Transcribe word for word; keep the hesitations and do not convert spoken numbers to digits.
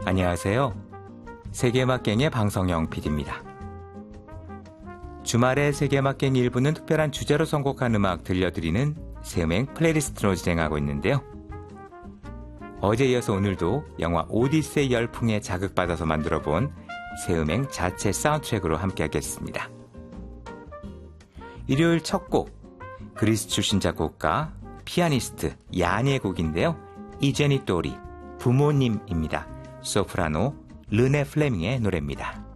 안녕하세요. 세계음악갱의 방성영 피디입니다. 주말에 세계음악갱 일부는 특별한 주제로 선곡한 음악 들려드리는 새음행 플레이리스트로 진행하고 있는데요. 어제 이어서 오늘도 영화 오디세이 열풍에 자극받아서 만들어본 새음행 자체 사운드트랙으로 함께하겠습니다. 일요일 첫 곡, 그리스 출신 작곡가, 피아니스트 야니의 곡인데요. 이제니 또리, 부모님입니다. 소프라노 르네 플레밍의 노래입니다.